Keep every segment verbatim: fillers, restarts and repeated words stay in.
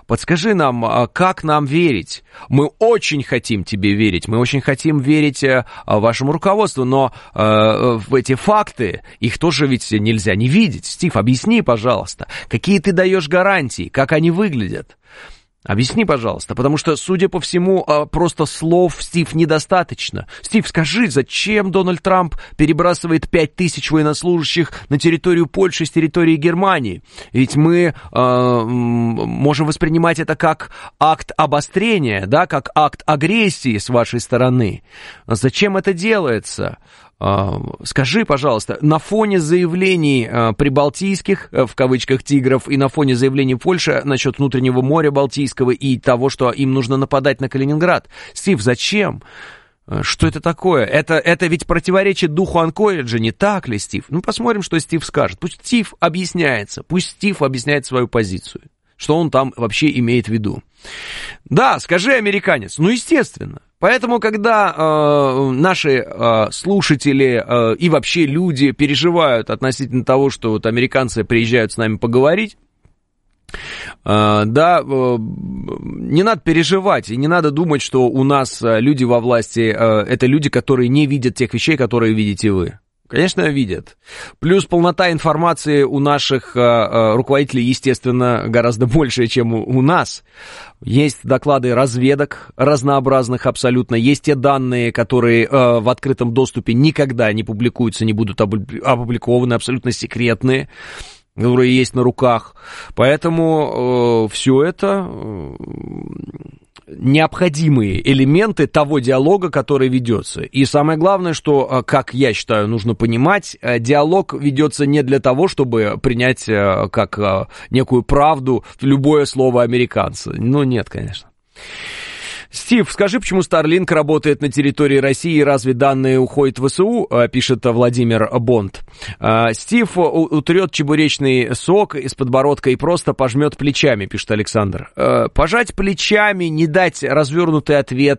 Подскажи нам, как нам верить? Мы очень хотим тебе верить, мы очень хотим верить вашему руководству, но в эти факты, их тоже ведь нельзя не видеть. Стив, объясни, пожалуйста, какие ты даешь гарантии, как они выглядят? Объясни, пожалуйста, потому что, судя по всему, просто слов, Стив, недостаточно. Стив, скажи, зачем Дональд Трамп перебрасывает пять тысяч военнослужащих на территорию Польши с территории Германии? Ведь мы э, можем воспринимать это как акт обострения, да, как акт агрессии с вашей стороны. Зачем это делается? Скажи, пожалуйста, на фоне заявлений прибалтийских, в кавычках, тигров, и на фоне заявлений Польши насчет внутреннего моря Балтийского и того, что им нужно нападать на Калининград. Стив, зачем? Что это такое? Это, это ведь противоречит духу Анкориджа, не так ли, Стив? Ну, посмотрим, что Стив скажет. Пусть Стив объясняется, пусть Стив объясняет свою позицию. Что он там вообще имеет в виду? Да, скажи, американец, ну, естественно. Поэтому, когда э, наши э, слушатели э, и вообще люди переживают относительно того, что вот американцы приезжают с нами поговорить, э, да, э, не надо переживать и не надо думать, что у нас люди во власти, э, это люди, которые не видят тех вещей, которые видите вы. Конечно, видят. Плюс полнота информации у наших э, э, руководителей, естественно, гораздо больше, чем у, у нас. Есть доклады разведок разнообразных абсолютно. Есть те данные, которые э, в открытом доступе никогда не публикуются, не будут опубликованы, абсолютно секретные, которые есть на руках. Поэтому э, все это... Э, необходимые элементы того диалога, который ведется. И самое главное, что, как я считаю, нужно понимать, диалог ведется не для того, чтобы принять как некую правду любое слово американца. Ну, нет, конечно. Стив, скажи, почему Starlink работает на территории России и разве данные уходят в ВСУ, пишет Владимир Бонд. Стив утрет чебуречный сок из подбородка и просто пожмет плечами, пишет Александр. Пожать плечами, не дать развернутый ответ,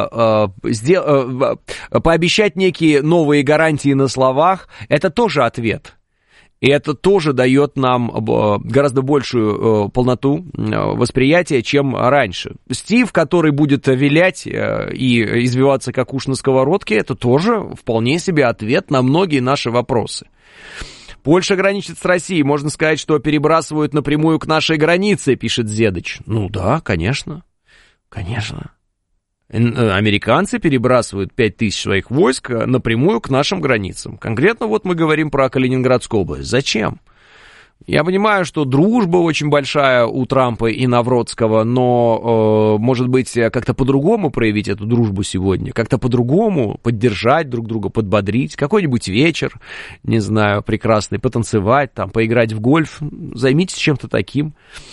пообещать некие новые гарантии на словах, это тоже ответ. И это тоже дает нам гораздо большую полноту восприятия, чем раньше. Стив, который будет вилять и извиваться как уж на сковородке, это тоже вполне себе ответ на многие наши вопросы. Польша граничит с Россией, можно сказать, что перебрасывают напрямую к нашей границе, пишет Зедыч. Ну да, конечно, конечно. Американцы перебрасывают пять тысяч своих войск напрямую к нашим границам. Конкретно вот мы говорим про Калининградскую область. Зачем? Я понимаю, что дружба очень большая у Трампа и Навродского, но, э, может быть, как-то по-другому проявить эту дружбу сегодня, как-то по-другому поддержать друг друга, подбодрить, какой-нибудь вечер, не знаю, прекрасный, потанцевать, там, поиграть в гольф, займитесь чем-то таким.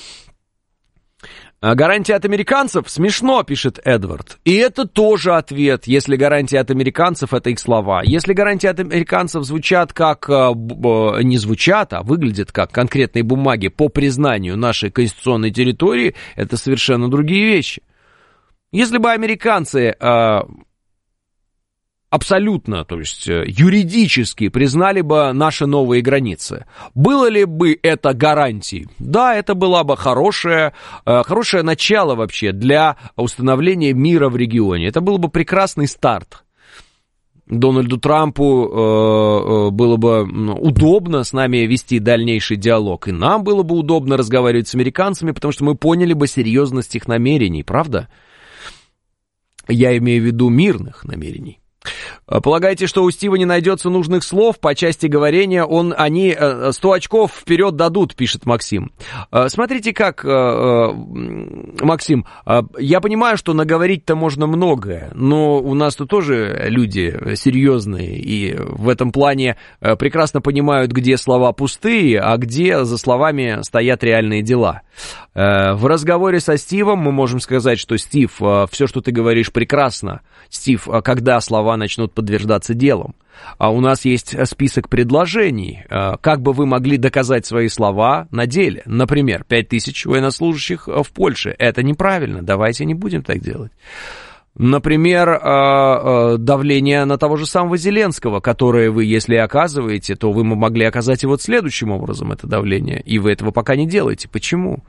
Гарантия от американцев? Смешно, пишет Эдвард. И это тоже ответ, если гарантия от американцев, это их слова. Если гарантии от американцев звучат как, не звучат, а выглядят как конкретные бумаги по признанию нашей конституционной территории, это совершенно другие вещи. Если бы американцы... абсолютно, то есть юридически признали бы наши новые границы. Было ли бы это гарантией? Да, это было бы хорошее, хорошее начало вообще для установления мира в регионе. Это был бы прекрасный старт. Дональду Трампу э, было бы удобно с нами вести дальнейший диалог, и нам было бы удобно разговаривать с американцами, потому что мы поняли бы серьезность их намерений, правда? Я имею в виду мирных намерений. Полагаете, что у Стива не найдется нужных слов по части говорения, он, они сто очков вперед дадут, пишет Максим. Смотрите как, Максим, я понимаю, что наговорить-то можно многое, но у нас тут тоже люди серьезные и в этом плане прекрасно понимают, где слова пустые, а где за словами стоят реальные дела. В разговоре со Стивом мы можем сказать, что Стив, все, что ты говоришь, прекрасно. Стив, когда слова начнут подтверждаться делом? А у нас есть список предложений, как бы вы могли доказать свои слова на деле. Например, пять тысяч военнослужащих в Польше. Это неправильно, давайте не будем так делать. Например, давление на того же самого Зеленского, которое вы, если оказываете, то вы могли оказать и вот следующим образом это давление, и вы этого пока не делаете. Почему?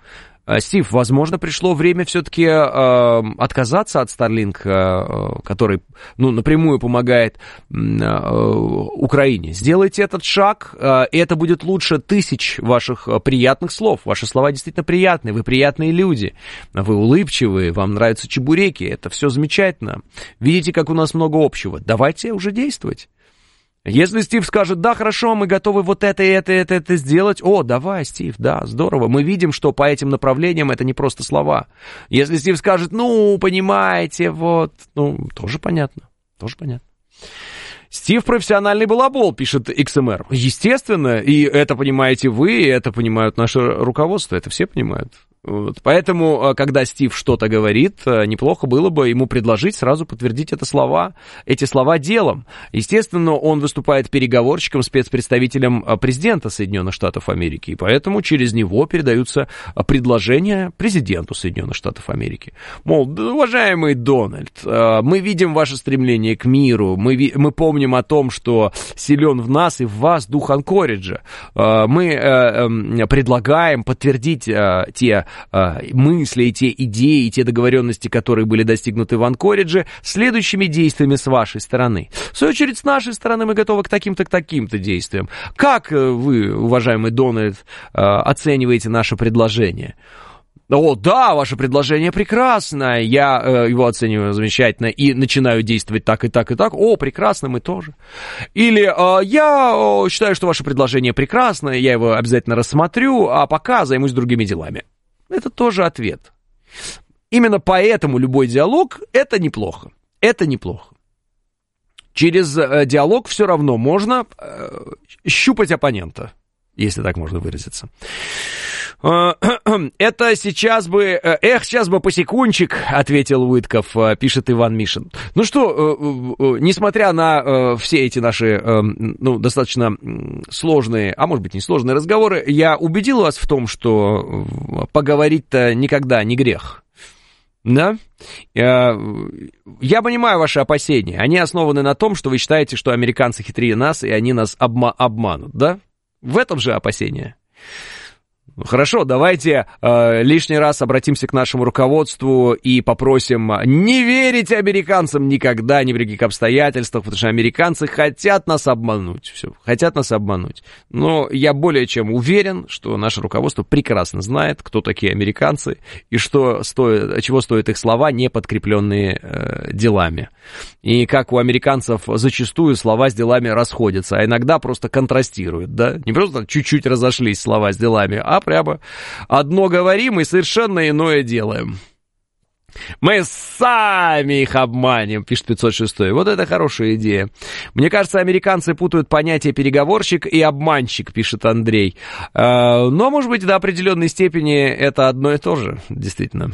Стив, возможно, пришло время все-таки э, отказаться от Starlink, э, который ну, напрямую помогает э, Украине. Сделайте этот шаг, э, и это будет лучше тысяч ваших приятных слов. Ваши слова действительно приятные, вы приятные люди, вы улыбчивые, вам нравятся чебуреки, это все замечательно. Видите, как у нас много общего. Давайте уже действовать. Если Стив скажет, да, хорошо, мы готовы вот это, это, это, это сделать, о, давай, Стив, да, здорово, мы видим, что по этим направлениям это не просто слова. Если Стив скажет, ну, понимаете, вот, ну, тоже понятно, тоже понятно. Стив профессиональный балабол, пишет икс эм эр. Естественно, и это понимаете вы, и это понимают наше руководство, это все понимают. Вот. Поэтому, когда Стив что-то говорит, неплохо было бы ему предложить сразу подтвердить это слова, эти слова делом. Естественно, он выступает переговорщиком, спецпредставителем президента Соединенных Штатов Америки, и поэтому через него передаются предложения президенту Соединенных Штатов Америки. Мол, уважаемый Дональд, мы видим ваше стремление к миру, мы, мы помним о том, что силен в нас и в вас дух Анкориджа. Мы предлагаем подтвердить те мысли, и те идеи, и те договоренности, которые были достигнуты в Анкоридже, следующими действиями с вашей стороны. В свою очередь, с нашей стороны мы готовы к таким-то, к таким-то действиям. Как вы, уважаемый Дональд, оцениваете наше предложение? О, да, ваше предложение прекрасное, я э, его оцениваю замечательно и начинаю действовать так и так и так. О, прекрасно, мы тоже. Или э, я э, считаю, что ваше предложение прекрасное, я его обязательно рассмотрю, а пока займусь другими делами. Это тоже ответ. Именно поэтому любой диалог – это неплохо. Это неплохо. Через э, диалог все равно можно э, щупать оппонента, если так можно выразиться. Это сейчас бы... Эх, сейчас бы посекундчик, ответил Уитков, пишет Иван Мишин. Ну что, несмотря на все эти наши, ну, достаточно сложные, а может быть не сложные разговоры, я убедил вас в том, что поговорить-то никогда не грех. Да? Я, я понимаю ваши опасения. Они основаны на том, что вы считаете, что американцы хитрее нас, и они нас обма- обманут, да? В этом же опасение. Хорошо, давайте э, лишний раз обратимся к нашему руководству и попросим не верить американцам никогда, ни при каких обстоятельствах, потому что американцы хотят нас обмануть, все, хотят нас обмануть. Но я более чем уверен, что наше руководство прекрасно знает, кто такие американцы и что стоит, чего стоят их слова, не подкрепленные э, делами. И как у американцев зачастую слова с делами расходятся, а иногда просто контрастируют, да? Не просто чуть-чуть разошлись слова с делами, а прямо одно говорим и совершенно иное делаем. Мы сами их обманем, пишет пятьсот шестой. Вот это хорошая идея. Мне кажется, американцы путают понятие переговорщик и обманщик, пишет Андрей. Но, может быть, до определенной степени это одно и то же, действительно.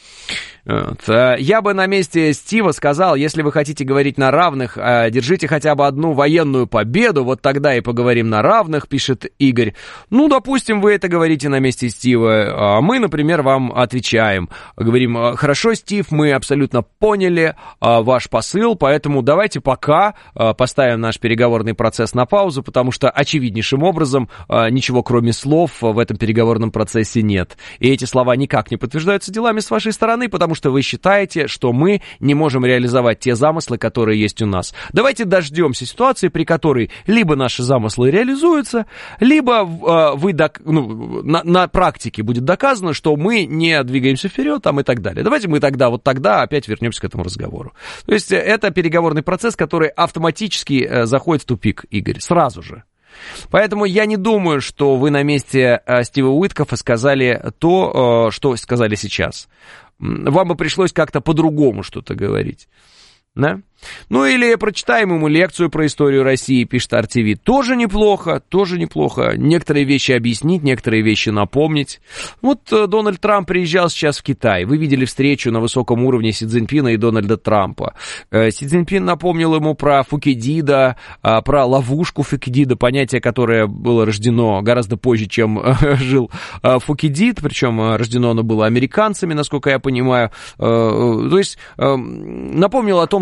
Вот. Я бы на месте Стива сказал, если вы хотите говорить на равных, держите хотя бы одну военную победу, вот тогда и поговорим на равных, пишет Игорь. Ну, допустим, вы это говорите на месте Стива, а мы, например, вам отвечаем. Говорим, хорошо, Стив, мы абсолютно поняли ваш посыл, поэтому давайте пока поставим наш переговорный процесс на паузу, потому что очевиднейшим образом ничего кроме слов в этом переговорном процессе нет. И эти слова никак не подтверждаются делами с вашей стороны, потому что вы считаете, что мы не можем реализовать те замыслы, которые есть у нас. Давайте дождемся ситуации, при которой либо наши замыслы реализуются, либо э, вы док- ну, на, на практике будет доказано, что мы не двигаемся вперед там, и так далее. Давайте мы тогда, вот тогда опять вернемся к этому разговору. То есть это переговорный процесс, который автоматически э, заходит в тупик, Игорь, сразу же. Поэтому я не думаю, что вы на месте э, Стива Уиткофа сказали то, э, что сказали сейчас. Вам бы пришлось как-то по-другому что-то говорить. Да? Ну или прочитаем ему лекцию про историю России, пишет ар ти ви. Тоже неплохо, тоже неплохо. Некоторые вещи объяснить, некоторые вещи напомнить. Вот Дональд Трамп приезжал сейчас в Китай. Вы видели встречу на высоком уровне Си Цзиньпина и Дональда Трампа. Си Цзиньпин напомнил ему про Фукидида, про ловушку Фукидида, понятие, которое было рождено гораздо позже, чем жил Фукидид, причем рождено оно было американцами, насколько я понимаю. То есть напомнил о том, что есть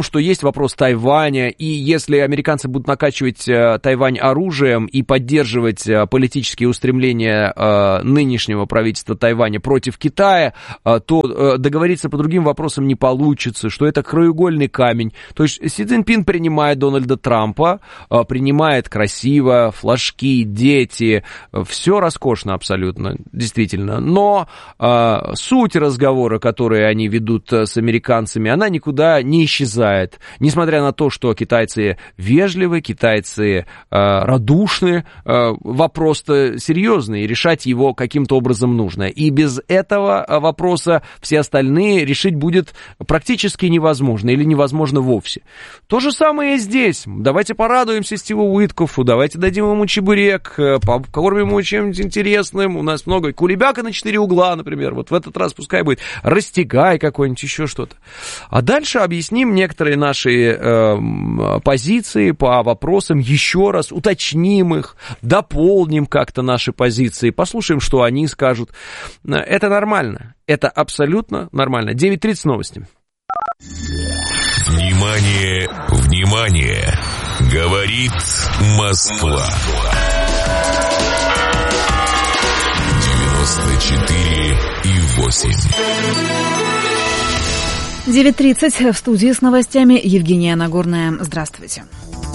вопрос Тайваня, и если американцы будут накачивать Тайвань оружием и поддерживать политические устремления нынешнего правительства Тайваня против Китая, то договориться по другим вопросам не получится, что это краеугольный камень. То есть Си Цзиньпин принимает Дональда Трампа, принимает красиво, флажки, дети, все роскошно абсолютно, действительно. Но суть разговора, который они ведут с американцами, она никуда не исчезает. Несмотря на то, что китайцы вежливы, китайцы э, радушны, э, вопрос-то серьезный, и решать его каким-то образом нужно. И без этого вопроса все остальные решить будет практически невозможно или невозможно вовсе. То же самое и здесь. Давайте порадуемся Стиву Уиткоффу, давайте дадим ему чебурек, покормим его чем-нибудь интересным. У нас много кулебяка на четыре угла, например. Вот в этот раз пускай будет растягай какой-нибудь, еще что-то. А дальше объясним некоторые наши э, позиции по вопросам, еще раз уточним их, дополним как-то наши позиции, послушаем, что они скажут. Это нормально, это абсолютно нормально. девять тридцать новости. Внимание, внимание! Говорит Москва. девяносто четыре и восемь. девять тридцать в студии с новостями Евгения Нагорная. Здравствуйте.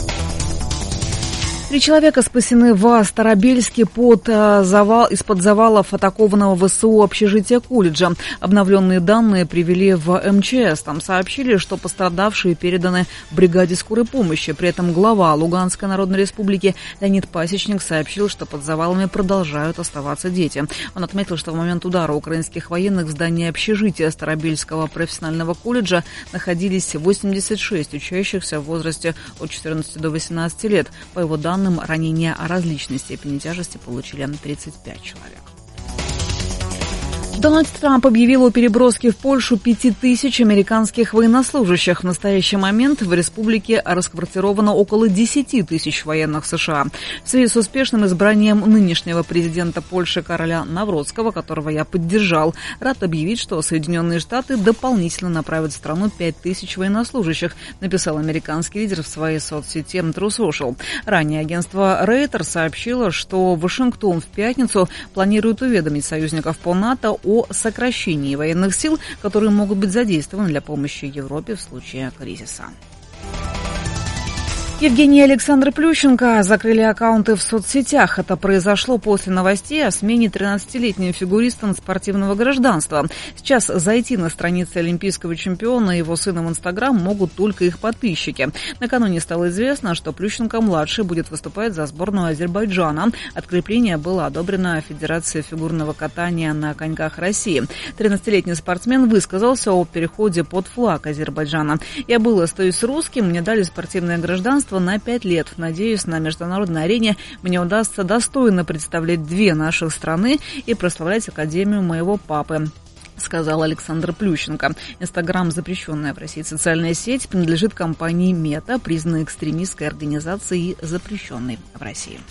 Три человека спасены в Старобельске под завал, из-под завалов атакованного ВСУ общежития колледжа. Обновленные данные привели в эм че эс. Там сообщили, что пострадавшие переданы бригаде скорой помощи. При этом глава Луганской Народной Республики Леонид Пасечник сообщил, что под завалами продолжают оставаться дети. Он отметил, что в момент удара украинских военных в здании общежития Старобельского профессионального колледжа находились восемьдесят шесть учащихся в возрасте от четырнадцати до восемнадцати лет. По его данным, ранения различной степени тяжести получили тридцать пять человек. Дональд Трамп объявил о переброске в Польшу пяти тысяч американских военнослужащих. В настоящий момент в республике расквартировано около десяти тысяч военных США. В связи с успешным избранием нынешнего президента Польши Кароля Навроцкого, которого я поддержал, рад объявить, что Соединенные Штаты дополнительно направят в страну пять тысяч военнослужащих, написал американский лидер в своей соцсети True Social. Ранее агентство Рейтер сообщило, что Вашингтон в пятницу планирует уведомить союзников по НАТО о сокращении военных сил, которые могут быть задействованы для помощи Европе в случае кризиса. Евгений и Александр Плющенко закрыли аккаунты в соцсетях. Это произошло после новостей о смене тринадцатилетним фигуристом спортивного гражданства. Сейчас зайти на страницы олимпийского чемпиона и его сына в Инстаграм могут только их подписчики. Накануне стало известно, что Плющенко-младший будет выступать за сборную Азербайджана. Открепление было одобрено Федерацией фигурного катания на коньках России. тринадцатилетний спортсмен высказался о переходе под флаг Азербайджана. «Я был и остаюсь русским, мне дали спортивное гражданство на пять лет. Надеюсь, на международной арене мне удастся достойно представлять две наших страны и прославлять Академию моего папы», сказал Александр Плющенко. Инстаграм, запрещенная в России социальная сеть, принадлежит компании Мета, признанной экстремистской организацией и запрещенной в России.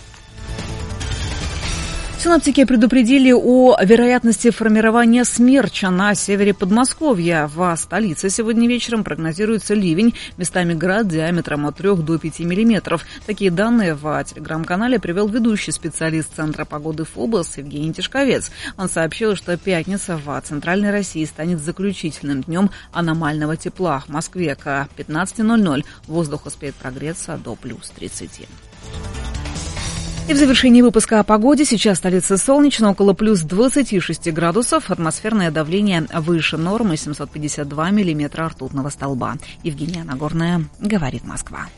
Синоптики предупредили о вероятности формирования смерча на севере Подмосковья. В столице сегодня вечером прогнозируется ливень, местами град диаметром от трёх до пяти миллиметров. Такие данные в телеграм-канале привел ведущий специалист Центра погоды ФОБОС Евгений Тишковец. Он сообщил, что пятница в Центральной России станет заключительным днем аномального тепла. В Москве к пятнадцати ноль-ноль воздух успеет прогреться до плюс тридцати. И в завершении выпуска о погоде. Сейчас в столице солнечно, около плюс двадцати шести градусов. Атмосферное давление выше нормы, семьсот пятьдесят два миллиметра ртутного столба. Евгения Нагорная, говорит Москва.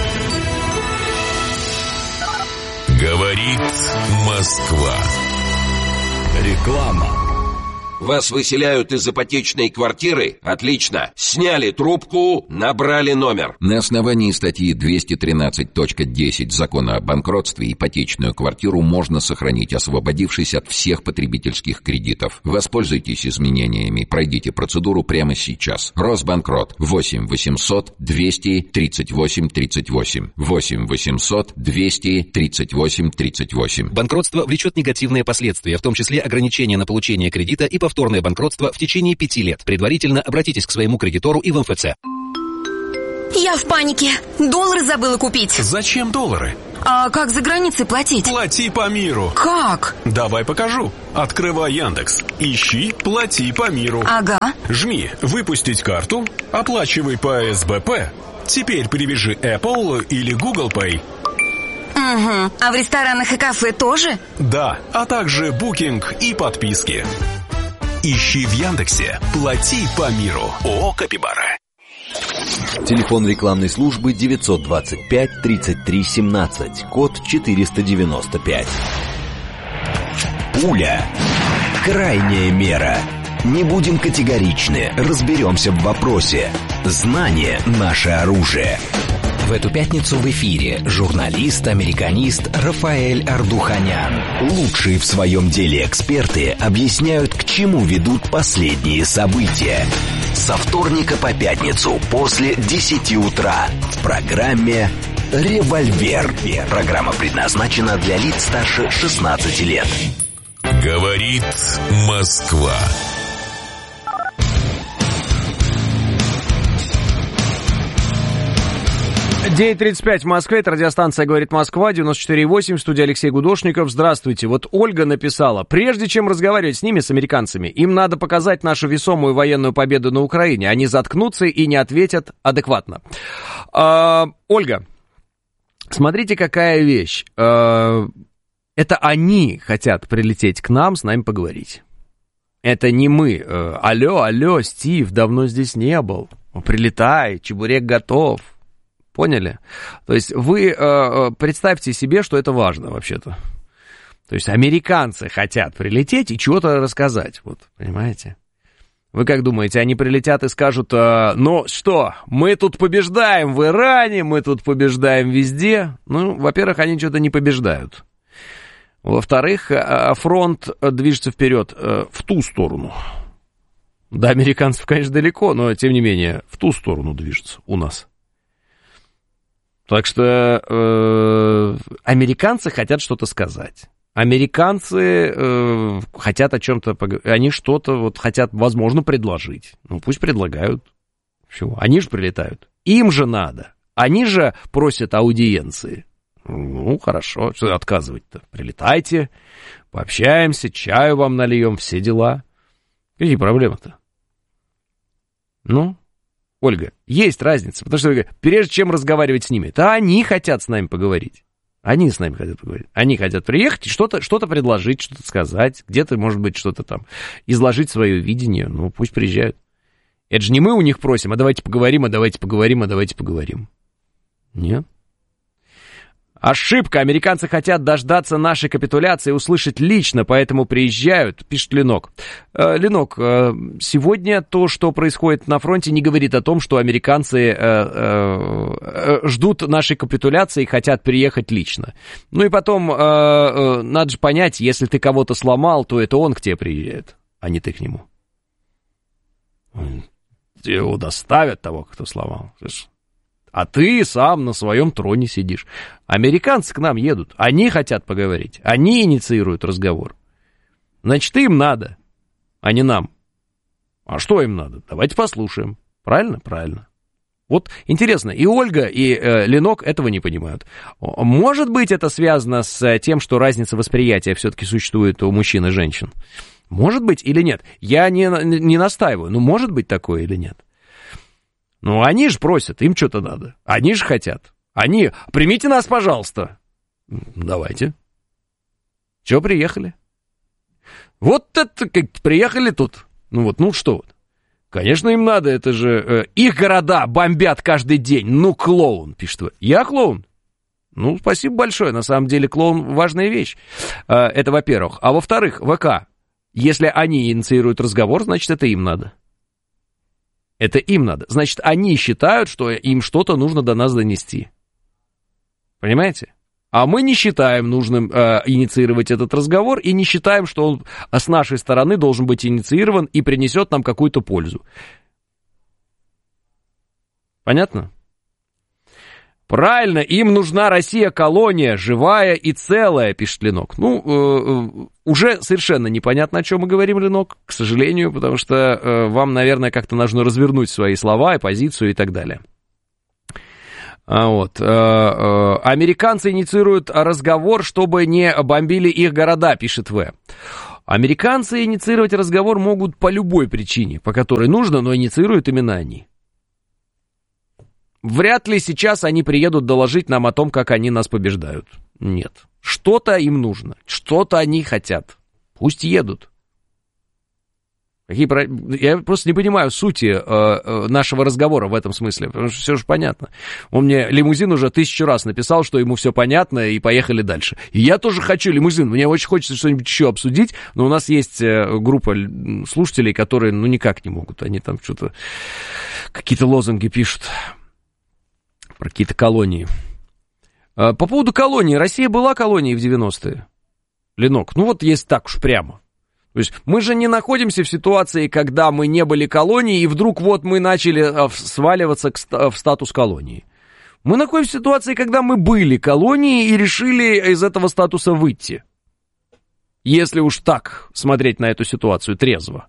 Говорит Москва. Реклама. Вас выселяют из ипотечной квартиры? Отлично. Сняли трубку, набрали номер. На основании статьи двести тринадцать точка десять Закона о банкротстве ипотечную квартиру можно сохранить, освободившись от всех потребительских кредитов. Воспользуйтесь изменениями, пройдите процедуру прямо сейчас. Росбанкрот. восемь восемьсот двести тридцать восемь тридцать восемь. восемь восемьсот двести тридцать восемь тридцать восемь. Банкротство влечет негативные последствия, в том числе ограничения на получение кредита и повторное банкротство в течение пяти лет. Предварительно обратитесь к своему кредитору и в эм эф цэ. Я в панике. Доллары забыла купить. Зачем доллары? А как за границей платить? Плати по миру. Как? Давай покажу. Открывай Яндекс. Ищи «Плати по миру». Ага. Жми «Выпустить карту», оплачивай по эс бэ пэ. Теперь привяжи Apple или Google Pay. Угу. А в ресторанах и кафе тоже? Да, а также букинг и подписки. Ищи в Яндексе «Плати по миру». ООО «Капибара». Телефон рекламной службы девятьсот двадцать пять тридцать три семнадцать, код четыреста девяносто пять. Пуля. Крайняя мера. Не будем категоричны, разберемся в вопросе. Знание – наше оружие. В эту пятницу в эфире журналист-американист Рафаэль Ардуханян. Лучшие в своем деле эксперты объясняют, к чему ведут последние события. Со вторника по пятницу после десяти утра в программе «Револьвер». Программа предназначена для лиц старше шестнадцати лет. Говорит Москва. девять тридцать пять в Москве, это радиостанция «Говорит Москва», девяносто четыре и восемь, студия Алексей Гудошников. Здравствуйте. Вот Ольга написала: прежде чем разговаривать с ними, с американцами, им надо показать нашу весомую военную победу на Украине. Они заткнутся и не ответят адекватно. А, Ольга, смотрите, какая вещь. А, это они хотят прилететь к нам, с нами поговорить. Это не мы. Алло, алло, Стив, давно здесь не был. Прилетай, чебурек готов. Поняли? То есть вы э, представьте себе, что это важно вообще-то. То есть американцы хотят прилететь и чего-то рассказать. Вот, понимаете? Вы как думаете, они прилетят и скажут: э, ну что, мы тут побеждаем в Иране, мы тут побеждаем везде? Ну, во-первых, они что-то не побеждают. Во-вторых, э, фронт движется вперед э, в ту сторону. До американцев, конечно, далеко, но тем не менее в ту сторону движется у нас. Так что э, американцы хотят что-то сказать. Американцы э, хотят о чем-то поговорить. Они что-то вот хотят, возможно, предложить. Ну, пусть предлагают. Чего? Они же прилетают. Им же надо. Они же просят аудиенции. Ну, хорошо. Что отказывать-то? Прилетайте, пообщаемся, чаю вам нальем, все дела. Какие проблемы-то? Ну... Ольга, есть разница, потому что прежде чем разговаривать с ними, то они хотят с нами поговорить. Они с нами хотят поговорить. Они хотят приехать и что-то, что-то предложить, что-то сказать, где-то, может быть, что-то там, изложить свое видение. Ну, пусть приезжают. Это же не мы у них просим: а давайте поговорим, а давайте поговорим, а давайте поговорим. Нет. Ошибка. Американцы хотят дождаться нашей капитуляции и услышать лично, поэтому приезжают, пишет Ленок. Э, Ленок, э, сегодня то, что происходит на фронте, не говорит о том, что американцы э, э, ждут нашей капитуляции и хотят приехать лично. Ну и потом, э, э, надо же понять, если ты кого-то сломал, то это он к тебе приезжает, а не ты к нему. Его доставят, того, кто сломал. А ты сам на своем троне сидишь. Американцы к нам едут. Они хотят поговорить. Они инициируют разговор. Значит, им надо, а не нам. А что им надо? Давайте послушаем. Правильно? Правильно. Вот интересно, и Ольга, и э, Ленок этого не понимают. Может быть, это связано с тем, что разница восприятия все-таки существует у мужчин и женщин? Может быть или нет? Я не, не настаиваю, но может быть такое или нет? Ну, они же просят, им что-то надо. Они же хотят. Они, примите нас, пожалуйста. Давайте. Чего приехали? Вот это, как приехали тут. Ну вот, ну что вот. Конечно, им надо, это же э, их города бомбят каждый день. Ну, клоун, пишет вы. Я клоун? Ну, спасибо большое. На самом деле, клоун — важная вещь. Э, это во-первых. А во-вторых, ВК. Если они инициируют разговор, значит, это им надо. Это им надо. Значит, они считают, что им что-то нужно до нас донести. Понимаете? А мы не считаем нужным э, инициировать этот разговор и не считаем, что он с нашей стороны должен быть инициирован и принесет нам какую-то пользу. Понятно? Правильно, им нужна Россия-колония, живая и целая, пишет Ленок. Ну, э, уже совершенно непонятно, о чем мы говорим, Ленок, к сожалению, потому что э, вам, наверное, как-то нужно развернуть свои слова и позицию и так далее. А вот. Американцы инициируют разговор, чтобы не бомбили их города, пишет В. Американцы инициировать разговор могут по любой причине, по которой нужно, но инициируют именно они. Вряд ли сейчас они приедут доложить нам о том, как они нас побеждают. Нет. Что-то им нужно, что-то они хотят. Пусть едут. Какие... Я просто не понимаю сути э, э, нашего разговора в этом смысле, потому что все же понятно. Он мне лимузин уже тысячу раз написал, что ему все понятно, и поехали дальше. И я тоже хочу лимузин, мне очень хочется что-нибудь еще обсудить, но у нас есть группа слушателей, которые ну никак не могут, они там что-то, какие-то лозунги пишут про какие-то колонии. По поводу колонии, Россия была колонией в девяностые, Ленок, ну вот есть так уж прямо. То есть мы же не находимся в ситуации, когда мы не были колонией, и вдруг вот мы начали сваливаться в статус колонии. Мы находимся в ситуации, когда мы были колонией и решили из этого статуса выйти. Если уж так смотреть на эту ситуацию трезво.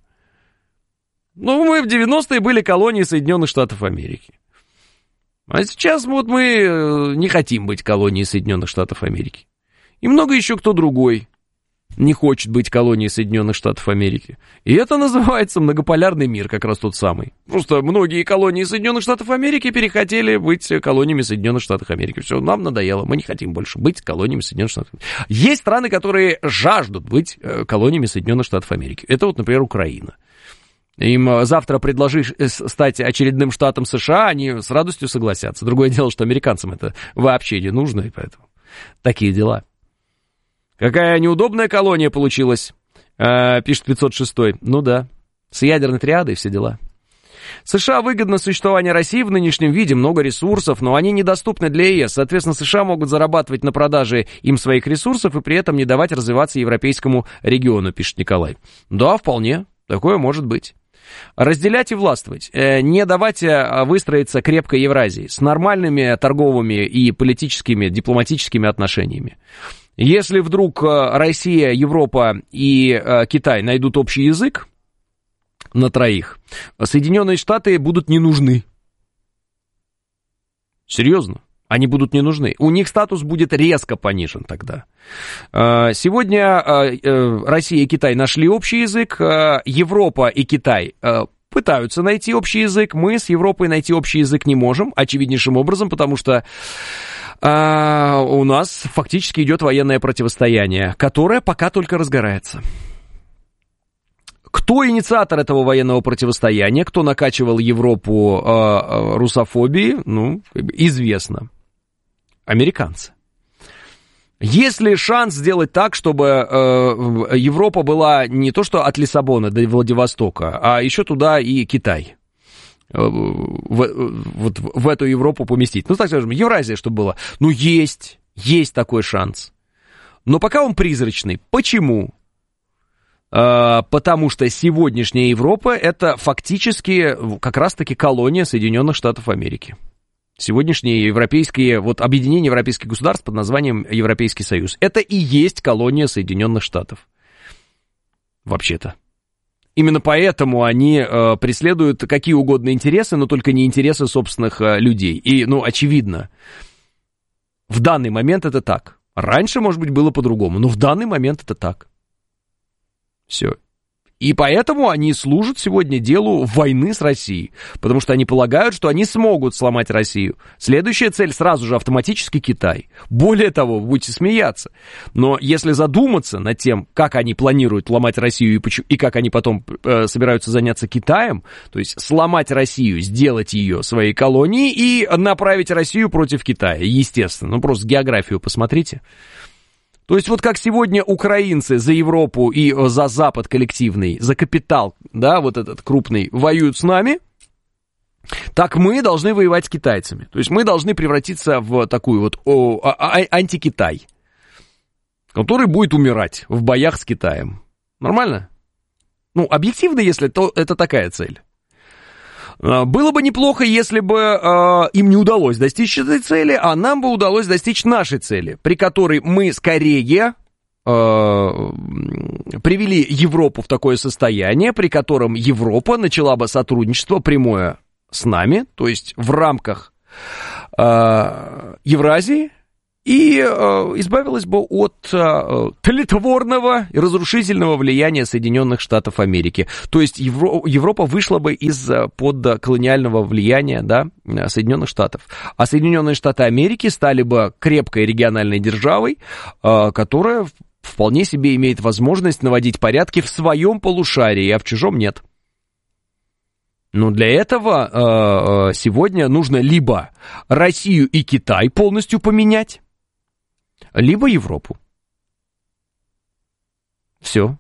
Ну, мы в девяностые были колонией Соединенных Штатов Америки. А сейчас вот мы не хотим быть колонией Соединенных Штатов Америки. И много еще кто другой не хочет быть колонией Соединенных Штатов Америки. И это называется многополярный мир, как раз тот самый. Просто многие колонии Соединенных Штатов Америки перехотели быть колониями Соединенных Штатов Америки. Все, нам надоело, мы не хотим больше быть колониями Соединенных Штатов Америки. Есть страны, которые жаждут быть колониями Соединенных Штатов Америки. Это вот, например, Украина. Им завтра предложишь стать очередным штатом США, они с радостью согласятся. Другое дело, что американцам это вообще не нужно, и поэтому такие дела. Какая неудобная колония получилась, э, пишет пятьсот шестой. Ну да, с ядерной триадой все дела. США выгодно существование России в нынешнем виде, много ресурсов, но они недоступны для ЕС. Соответственно, США могут зарабатывать на продаже им своих ресурсов и при этом не давать развиваться европейскому региону, пишет Николай. Да, вполне, такое может быть. Разделять и властвовать, не давать выстроиться крепкой Евразии с нормальными торговыми и политическими, дипломатическими отношениями. Если вдруг Россия, Европа и Китай найдут общий язык на троих, Соединенные Штаты будут не нужны. Серьезно, они будут не нужны. У них статус будет резко понижен тогда. Сегодня Россия и Китай нашли общий язык, Европа и Китай пытаются найти общий язык, мы с Европой найти общий язык не можем, очевиднейшим образом, потому что а, у нас фактически идет военное противостояние, которое пока только разгорается. Кто инициатор этого военного противостояния, кто накачивал Европу а, русофобией, ну, известно. Американцы. Есть ли шанс сделать так, чтобы э, Европа была не то что от Лиссабона до Владивостока, а еще туда и Китай? В, вот в эту Европу поместить. Ну, так скажем, Евразия, чтобы было. Ну, есть, есть такой шанс. Но пока он призрачный. Почему? Э, потому что сегодняшняя Европа это фактически как раз-таки колония Соединенных Штатов Америки. Сегодняшние европейские, вот объединение европейских государств под названием Европейский Союз. Это и есть колония Соединенных Штатов. Вообще-то. Именно поэтому они э, преследуют какие угодно интересы, но только не интересы собственных э, людей. И, ну, очевидно, в данный момент это так. Раньше, может быть, было по-другому, но в данный момент это так. Все. И поэтому они служат сегодня делу войны с Россией, потому что они полагают, что они смогут сломать Россию. Следующая цель сразу же автоматически Китай. Более того, вы будете смеяться, но если задуматься над тем, как они планируют ломать Россию и, почему, и как они потом э, собираются заняться Китаем, то есть сломать Россию, сделать ее своей колонией и направить Россию против Китая, естественно. Ну просто географию посмотрите. То есть вот как сегодня украинцы за Европу и за Запад коллективный, за капитал, да, вот этот крупный, воюют с нами, так мы должны воевать с китайцами. То есть мы должны превратиться в такую вот о, а, а, антикитай, который будет умирать в боях с Китаем. Нормально? Ну, объективно, если, то это такая цель. Было бы неплохо, если бы э, им не удалось достичь этой цели, а нам бы удалось достичь нашей цели, при которой мы скорее э, привели Европу в такое состояние, при котором Европа начала бы сотрудничество прямое с нами, то есть в рамках э, Евразии и э, избавилась бы от э, тлетворного и разрушительного влияния Соединенных Штатов Америки. То есть Евро, Европа вышла бы из-под колониального влияния, да, Соединенных Штатов. А Соединенные Штаты Америки стали бы крепкой региональной державой, э, которая вполне себе имеет возможность наводить порядки в своем полушарии, а в чужом нет. Но для этого э, сегодня нужно либо Россию и Китай полностью поменять, либо Европу. Все.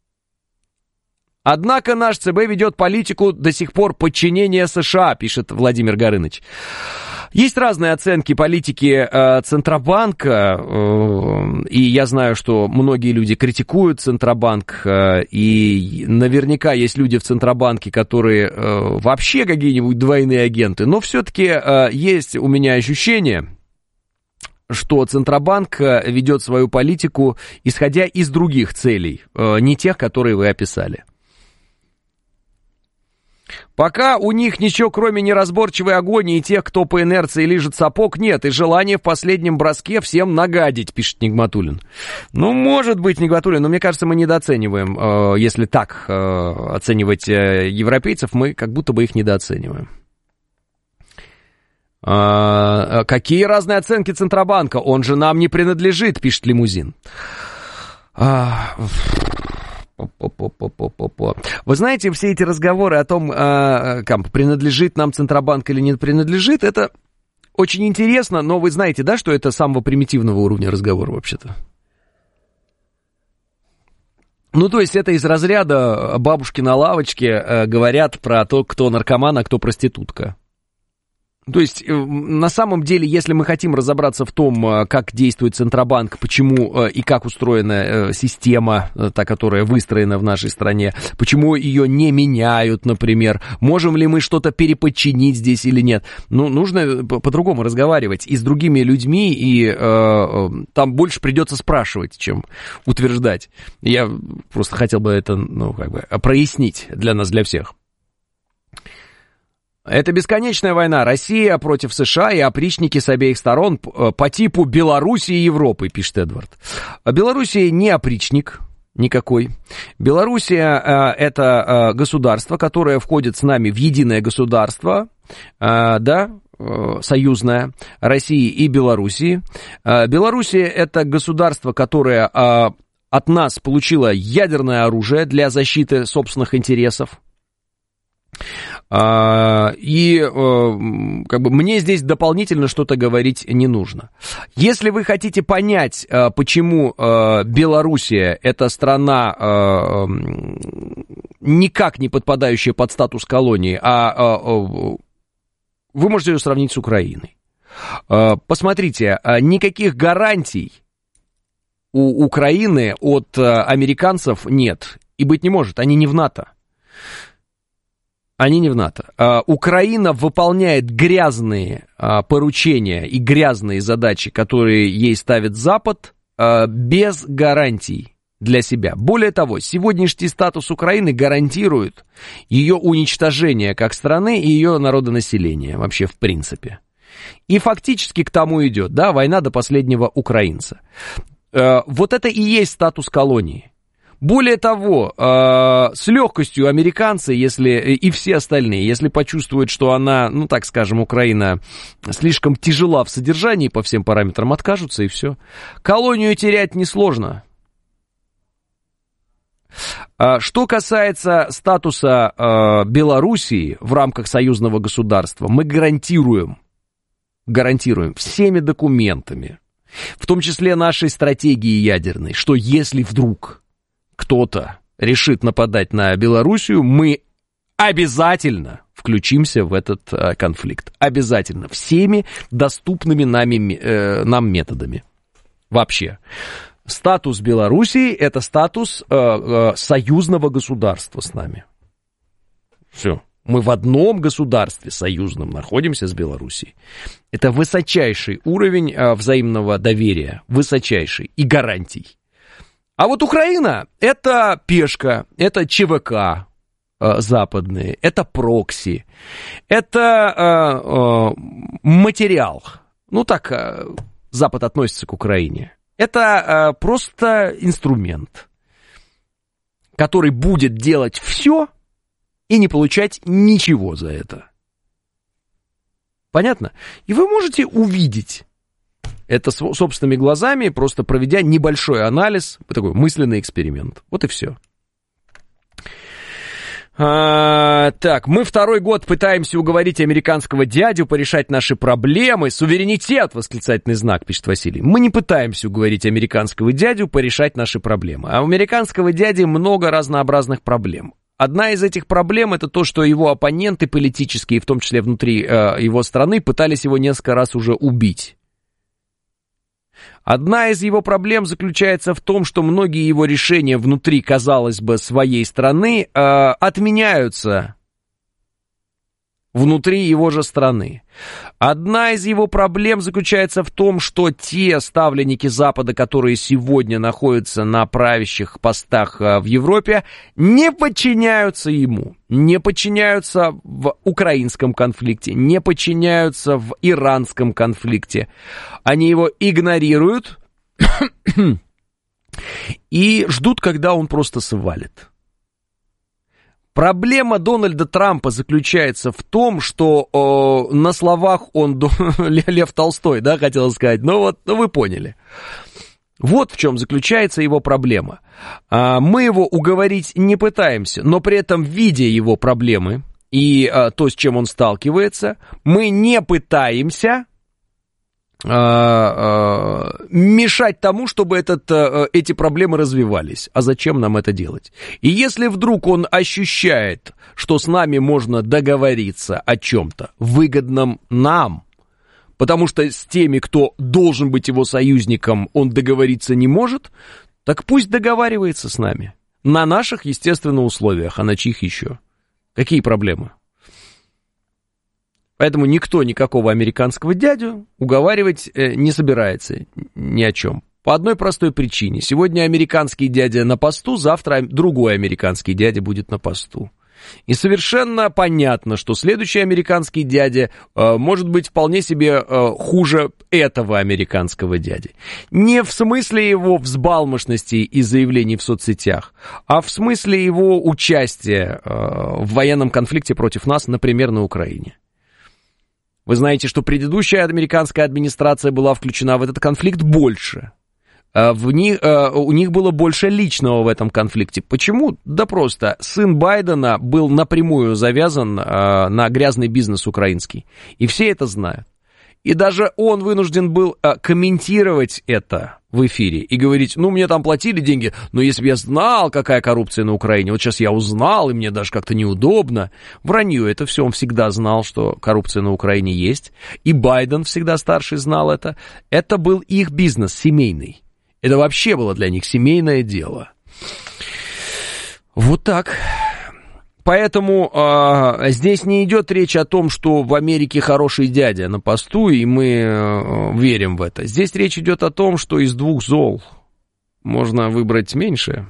Однако наш ЦБ ведет политику до сих пор подчинения США, пишет Владимир Горыныч. Есть разные оценки политики э, Центробанка, э, и я знаю, что многие люди критикуют Центробанк, э, и наверняка есть люди в Центробанке, которые э, вообще какие-нибудь двойные агенты, но все-таки э, есть у меня ощущение, что Центробанк ведет свою политику, исходя из других целей, э, не тех, которые вы описали. Пока у них ничего, кроме неразборчивой агонии тех, кто по инерции лижет сапог, нет, и желание в последнем броске всем нагадить, пишет Нигматуллин. Ну, может быть, Нигматуллин, но мне кажется, мы недооцениваем, э, если так э, оценивать э, европейцев, мы как будто бы их недооцениваем. Э, какие разные оценки Центробанка? Он же нам не принадлежит, пишет Лимузин. А... Вы знаете, все эти разговоры о том, э, как, принадлежит нам Центробанк или не принадлежит, это очень интересно, но вы знаете, да, что это самого примитивного уровня разговора вообще-то? Ну, то есть это из разряда бабушки на лавочке э, говорят про то, кто наркоман, а кто проститутка. То есть, на самом деле, если мы хотим разобраться в том, как действует Центробанк, почему и как устроена система, та, которая выстроена в нашей стране, почему ее не меняют, например, можем ли мы что-то переподчинить здесь или нет, ну, нужно по-другому разговаривать и с другими людьми, и э, там больше придется спрашивать, чем утверждать. Я просто хотел бы это, ну, как бы, прояснить для нас, для всех. Это бесконечная война. Россия против США и опричники с обеих сторон по типу Белоруссии и Европы, пишет Эдвард. Белоруссия не опричник никакой. Белоруссия э, это э, государство, которое входит с нами в единое государство, э, да, э, союзное России и Белоруссии. Э, Белоруссия это государство, которое э, от нас получило ядерное оружие для защиты собственных интересов. И как бы мне здесь дополнительно что-то говорить не нужно. Если вы хотите понять, почему Белоруссия это страна никак не подпадающая под статус колонии, а вы можете ее сравнить с Украиной. Посмотрите, никаких гарантий у Украины от американцев нет и быть не может, они не в НАТО. Они не в НАТО. А, Украина выполняет грязные а, поручения и грязные задачи, которые ей ставит Запад, а, без гарантий для себя. Более того, сегодняшний статус Украины гарантирует ее уничтожение как страны и ее народонаселения вообще в принципе. И фактически к тому идет, да, война до последнего украинца. А, вот это и есть статус колонии. Более того, э, с легкостью американцы, если и все остальные, если почувствуют, что она, ну так скажем, Украина слишком тяжела в содержании по всем параметрам, откажутся и все. Колонию терять несложно. А что касается статуса э, Белоруссии в рамках союзного государства, мы гарантируем, гарантируем всеми документами, в том числе нашей стратегии ядерной, что если вдруг кто-то решит нападать на Белоруссию, мы обязательно включимся в этот а, конфликт. Обязательно. Всеми доступными нами, э, нам методами. Вообще. Статус Белоруссии – это статус э, э, союзного государства с нами. Все. Мы в одном государстве союзном находимся с Белоруссией. Это высочайший уровень э, взаимного доверия. Высочайший. И гарантий. А вот Украина – это пешка, это ЧВК, э, западные, это прокси, это э, э, материал. Ну, так э, Запад относится к Украине. Это э, просто инструмент, который будет делать все и не получать ничего за это. Понятно? И вы можете увидеть это собственными глазами, просто проведя небольшой анализ, такой мысленный эксперимент. Вот и все. А, так, мы второй год пытаемся уговорить американского дядю порешать наши проблемы. Суверенитет, восклицательный знак, пишет Василий. Мы не пытаемся уговорить американского дядю порешать наши проблемы. А у американского дяди много разнообразных проблем. Одна из этих проблем — это то, что его оппоненты политические, в том числе внутри э, его страны, пытались его несколько раз уже убить. Одна из его проблем заключается в том, что многие его решения внутри, казалось бы, своей страны э, отменяются внутри его же страны. Одна из его проблем заключается в том, что те ставленники Запада, которые сегодня находятся на правящих постах э, в Европе, не подчиняются ему, не подчиняются в украинском конфликте, не подчиняются в иранском конфликте. Они его игнорируют и ждут, когда он просто свалит. Проблема Дональда Трампа заключается в том, что э, на словах он Лев Толстой, да, хотел сказать, но вот ну, вы поняли. Вот в чем заключается его проблема. А, мы его уговорить не пытаемся, но при этом, видя его проблемы и а, то, с чем он сталкивается, мы не пытаемся мешать тому, чтобы этот, эти проблемы развивались. А зачем нам это делать? И если вдруг он ощущает, что с нами можно договориться о чем-то выгодном нам, потому что с теми, кто должен быть его союзником, он договориться не может, так пусть договаривается с нами. На наших, естественно, условиях, а на чьих еще? Какие проблемы? Поэтому никто никакого американского дядю уговаривать не собирается ни о чем. По одной простой причине. Сегодня американский дядя на посту, завтра другой американский дядя будет на посту. И совершенно понятно, что следующий американский дядя э, может быть вполне себе э, хуже этого американского дяди. Не в смысле его взбалмошности и заявлений в соцсетях, а в смысле его участия э, в военном конфликте против нас, например, на Украине. Вы знаете, что предыдущая американская администрация была включена в этот конфликт больше. В них, у них было больше личного в этом конфликте. Почему? Да просто. Сын Байдена был напрямую завязан на грязный бизнес украинский. И все это знают. И даже он вынужден был комментировать это в эфире и говорить, ну, мне там платили деньги, но если бы я знал, какая коррупция на Украине, вот сейчас я узнал, и мне даже как-то неудобно. Вранье, это все, он всегда знал, что коррупция на Украине есть. И Байден всегда старший знал это. Это был их бизнес семейный. Это вообще было для них семейное дело. Вот так. Поэтому э, здесь не идет речь о том, что в Америке хороший дядя на посту, и мы э, верим в это. Здесь речь идет о том, что из двух зол можно выбрать меньшее.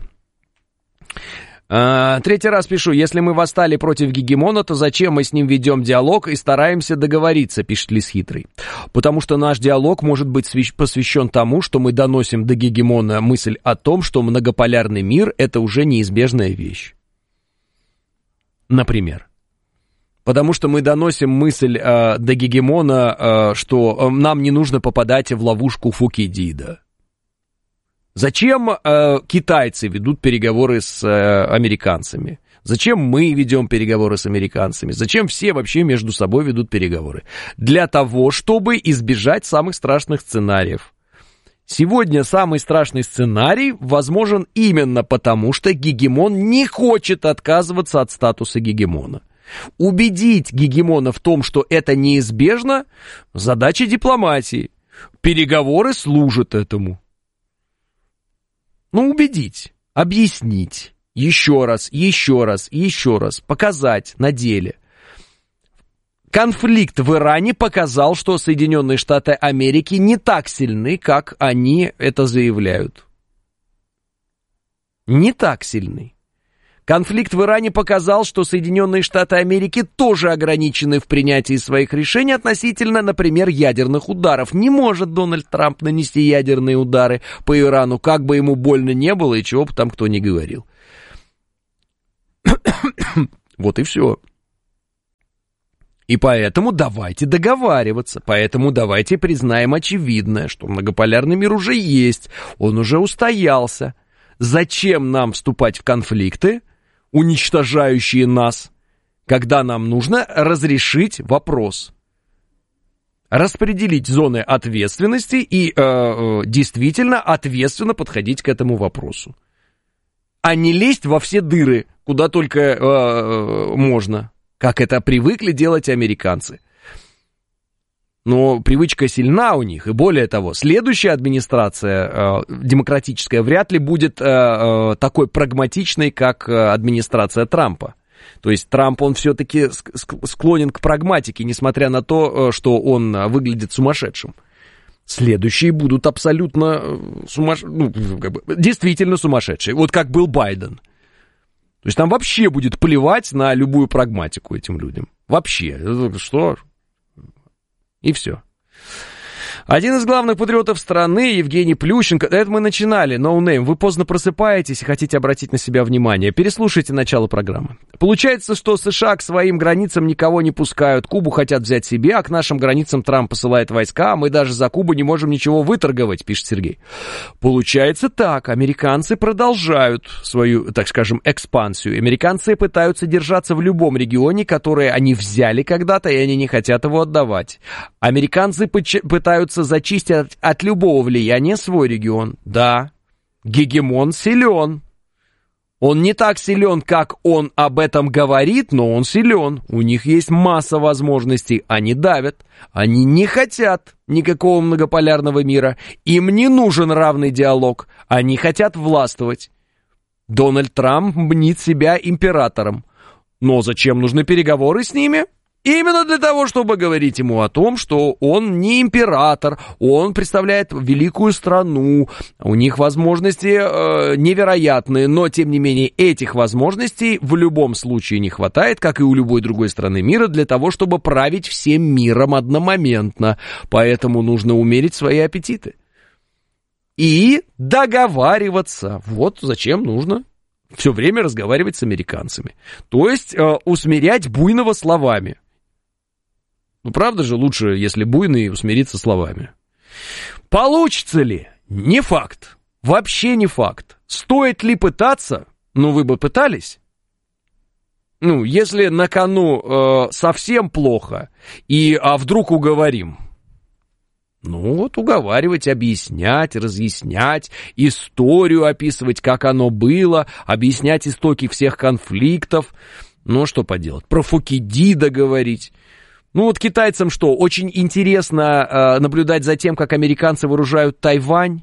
Э, третий раз пишу, если мы восстали против гегемона, то зачем мы с ним ведем диалог и стараемся договориться, пишет Лис Хитрый. Потому что наш диалог может быть посвящен тому, что мы доносим до гегемона мысль о том, что многополярный мир — это уже неизбежная вещь. Например. Потому что мы доносим мысль э, до гегемона, э, что э, нам не нужно попадать в ловушку Фукидида. Зачем э, китайцы ведут переговоры с э, американцами? Зачем мы ведем переговоры с американцами? Зачем все вообще между собой ведут переговоры? Для того, чтобы избежать самых страшных сценариев. Сегодня самый страшный сценарий возможен именно потому, что гегемон не хочет отказываться от статуса гегемона. Убедить гегемона в том, что это неизбежно, задача дипломатии. Переговоры служат этому. Ну, убедить, объяснить, еще раз, еще раз, еще раз, показать на деле. Конфликт в Иране показал, что Соединенные Штаты Америки не так сильны, как они это заявляют. Не так сильны. Конфликт в Иране показал, что Соединенные Штаты Америки тоже ограничены в принятии своих решений относительно, например, ядерных ударов. Не может Дональд Трамп нанести ядерные удары по Ирану, как бы ему больно не было и чего бы там кто ни говорил. Вот и все. И поэтому давайте договариваться, поэтому давайте признаем очевидное, что многополярный мир уже есть, он уже устоялся. Зачем нам вступать в конфликты, уничтожающие нас, когда нам нужно разрешить вопрос? Распределить зоны ответственности и э, действительно ответственно подходить к этому вопросу. А не лезть во все дыры, куда только э, можно, как это привыкли делать американцы. Но привычка сильна у них, и более того, следующая администрация э, демократическая вряд ли будет э, э, такой прагматичной, как э, администрация Трампа. То есть Трамп, он все-таки склонен к прагматике, несмотря на то, что он выглядит сумасшедшим. Следующие будут абсолютно сумасшедшие, ну, как бы, действительно сумасшедшие, вот как был Байден. То есть там вообще будет плевать на любую прагматику этим людям. Вообще. Что? И все. Один из главных патриотов страны, Евгений Плющенко, это мы начинали, no name, вы поздно просыпаетесь и хотите обратить на себя внимание. Переслушайте начало программы. Получается, что США к своим границам никого не пускают, Кубу хотят взять себе, а к нашим границам Трамп посылает войска, а мы даже за Кубу не можем ничего выторговать, пишет Сергей. Получается так, американцы продолжают свою, так скажем, экспансию. Американцы пытаются держаться в любом регионе, который они взяли когда-то, и они не хотят его отдавать. Американцы пытаются зачистить от, от любого влияния свой регион. Да, гегемон силен. Он не так силен, как он об этом говорит, но он силен. У них есть масса возможностей. Они давят. Они не хотят никакого многополярного мира. Им не нужен равный диалог. Они хотят властвовать. Дональд Трамп мнит себя императором. Но зачем нужны переговоры с ними? Именно для того, чтобы говорить ему о том, что он не император, он представляет великую страну, у них возможности э, невероятные, но, тем не менее, этих возможностей в любом случае не хватает, как и у любой другой страны мира, для того, чтобы править всем миром одномоментно, поэтому нужно умерить свои аппетиты. И договариваться, вот зачем нужно все время разговаривать с американцами, то есть э, усмирять буйного словами. Ну, правда же, лучше, если буйный, усмириться словами. Получится ли? Не факт. Вообще не факт. Стоит ли пытаться? Ну, вы бы пытались. Ну, если на кону э, совсем плохо, и, а вдруг уговорим? Ну, вот уговаривать, объяснять, разъяснять, историю описывать, как оно было, объяснять истоки всех конфликтов. Ну, что поделать? Про Фукидида говорить. Ну вот китайцам что, очень интересно э, наблюдать за тем, как американцы вооружают Тайвань,